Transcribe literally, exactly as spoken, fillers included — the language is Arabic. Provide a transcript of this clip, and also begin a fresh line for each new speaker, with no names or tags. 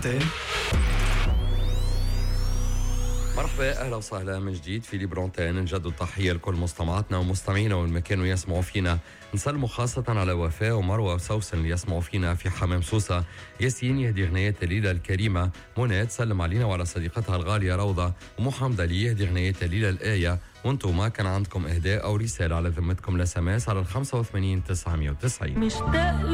برونتين.
مرحبا، اهلا وسهلا من جديد في لي برونتين. نجدد التحيه لكل مستمعاتنا ومستمعينا وين ما كانوا يسمعوا فينا. نسلموا خاصه على وفاء ومروه وسوسن اللي يسمعوا فينا في حمام سوسه. ياسين يهدي غنية الليله الكريمه. منى تسلم علينا وعلى صديقتها الغاليه روضه. ومحمد علي يهدي غنية الليله الايه. وانتم ما كان عندكم اهداء او رساله على ذمتكم لسماس على الخمسة وثمانين تسعمية وتسعين.
مشتاق